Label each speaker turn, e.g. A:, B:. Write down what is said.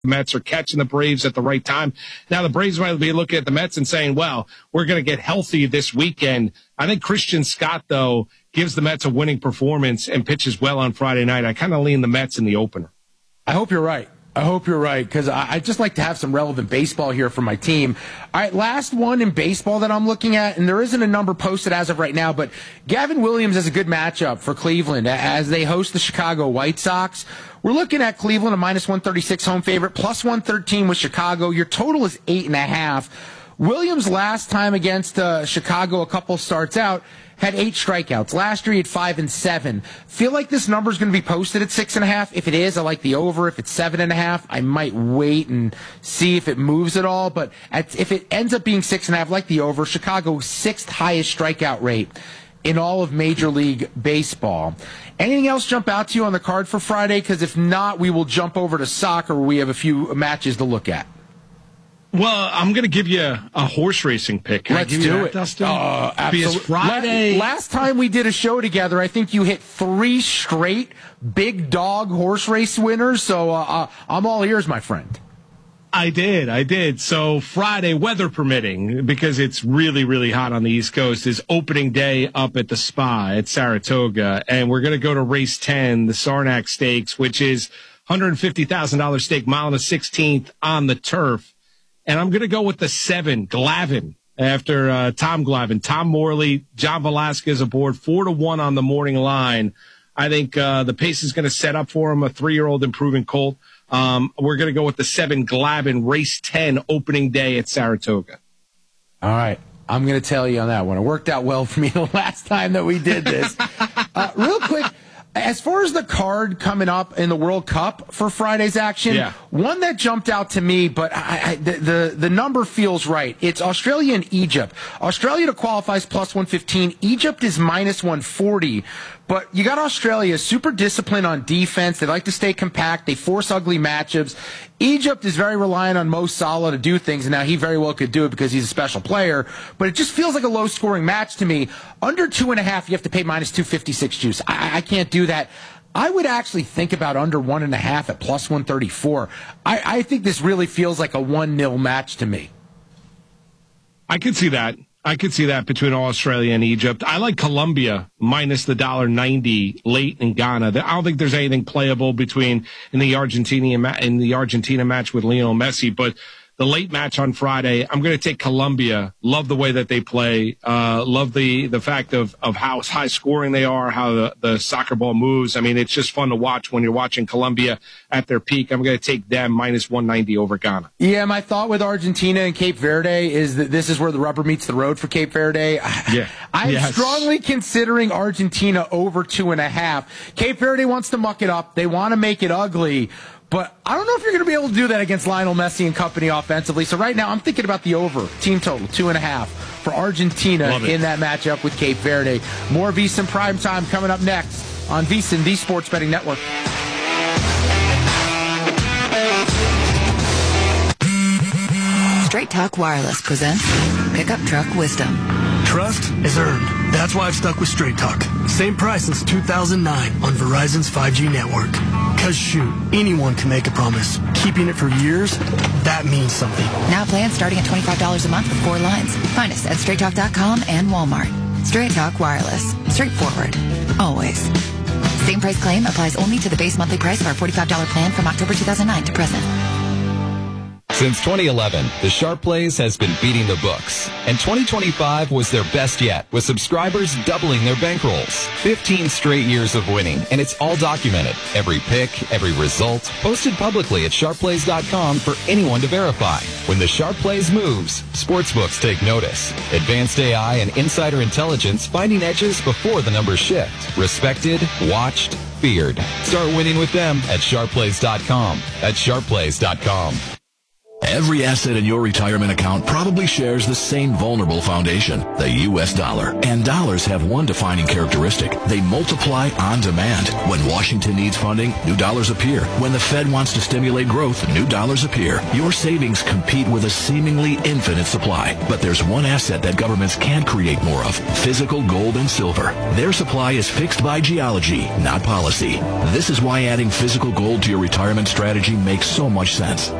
A: Mets are catching the Braves at the right time. Now the Braves might be looking at the Mets and saying, well, we're going to get healthy this weekend. I think Christian Scott, though, gives the Mets a winning performance and pitches well on Friday night. I kind of lean the Mets in the opener.
B: I hope you're right. Because I just like to have some relevant baseball here for my team. All right, last one in baseball that I'm looking at, and there isn't a number posted as of right now, but Gavin Williams has a good matchup for Cleveland as they host the Chicago White Sox. We're looking at Cleveland, a minus 136 home favorite, plus 113 with Chicago. Your total is 8.5. Williams last time against Chicago, a couple starts out, had 8 strikeouts. Last year he had 5 and 7. Feel like this number is going to be posted at 6.5. If it is, I like the over. If it's 7.5, I might wait and see if it moves at all. But if it ends up being 6.5, I like the over. Chicago's 6th highest strikeout rate in all of Major League Baseball. Anything else jump out to you on the card for Friday? Because if not, we will jump over to soccer where we have a few matches to look at.
A: Well, I'm going to give you a horse racing pick. Can
B: Let's do it,
A: Dustin.
B: Absolutely.
A: Friday.
B: Last time we did a show together, I think you hit 3 straight big dog horse race winners. So I'm all ears, my friend.
A: I did. So Friday, weather permitting, because it's really, really hot on the East Coast, is opening day up at the Spa at Saratoga. And we're going to go to race 10, the Saranac Stakes, which is $150,000 stake, mile and a 16th on the turf. And I'm going to go with the 7, Glavin, after Tom Glavin. Tom Morley, John Velasquez aboard, 4-1 on the morning line. I think the pace is going to set up for him, a 3-year-old improving colt. We're going to go with the 7, Glavin, race 10, opening day at Saratoga.
B: All right. I'm going to tell you on that one. It worked out well for me the last time that we did this. Real quick. As far as the card coming up in the World Cup for Friday's action, one that jumped out to me, but the number feels right. It's Australia and Egypt. Australia to qualify is plus 115. Egypt is minus 140. But you got Australia super disciplined on defense. They like to stay compact. They force ugly matchups. Egypt is very reliant on Mo Salah to do things, and now he very well could do it because he's a special player. But it just feels like a low-scoring match to me. Under 2.5, you have to pay minus 256 juice. I can't do that. I would actually think about under 1.5 at plus 134. I think this really feels like a 1-0 match to me.
A: I could see that. Between Australia and Egypt. I like Colombia minus the $1.90 late in Ghana. I don't think there's anything playable in the Argentina match with Lionel Messi, but the late match on Friday, I'm going to take Colombia. Love the way that they play. Love the fact of how high scoring they are, how the soccer ball moves. I mean, it's just fun to watch when you're watching Colombia at their peak. I'm going to take them minus 190 over Ghana.
B: Yeah, my thought with Argentina and Cape Verde is that this is where the rubber meets the road for Cape Verde.
A: Yeah.
B: I'm strongly considering Argentina over 2.5. Cape Verde wants to muck it up. They want to make it ugly. But I don't know if you're going to be able to do that against Lionel Messi and company offensively. So right now I'm thinking about the over, team total, 2.5 for Argentina in that matchup with Cape Verde. More VSiN Primetime coming up next on VSiN, the Sports Betting Network.
C: Straight Talk Wireless presents Pickup Truck Wisdom.
D: Trust is earned. That's why I've stuck with Straight Talk. Same price since 2009 on Verizon's 5G network. Because shoot, anyone can make a promise. Keeping it for years, that means something.
C: Now plans starting at $25 a month with 4 lines. Find us at straighttalk.com and Walmart. Straight Talk Wireless. Straightforward. Always. Same price claim applies only to the base monthly price of our $45 plan from October 2009 to present.
E: Since 2011, the Sharp Plays has been beating the books, and 2025 was their best yet, with subscribers doubling their bankrolls. 15 straight years of winning, and it's all documented. Every pick, every result, posted publicly at sharpplays.com for anyone to verify. When the Sharp Plays moves, sportsbooks take notice. Advanced AI and insider intelligence finding edges before the numbers shift. Respected, watched, feared. Start winning with them at sharpplays.com. That's sharpplays.com.
F: Every asset in your retirement account probably shares the same vulnerable foundation, the U.S. dollar. And dollars have one defining characteristic. They multiply on demand. When Washington needs funding, new dollars appear. When the Fed wants to stimulate growth, new dollars appear. Your savings compete with a seemingly infinite supply. But there's one asset that governments can't create more of: physical gold and silver. Their supply is fixed by geology, not policy. This is why adding physical gold to your retirement strategy makes so much sense.